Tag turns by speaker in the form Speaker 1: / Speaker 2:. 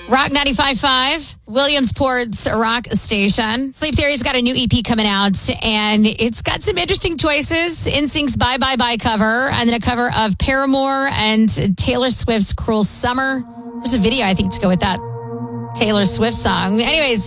Speaker 1: Rock 95.5, Williamsport's rock station. Sleep Theory's got a new EP coming out, and it's got some interesting choices. NSYNC's Bye Bye Bye cover, and then a cover of Paramore and Taylor Swift's Cruel Summer. There's a video, I think, to go with that Taylor Swift song. Anyways,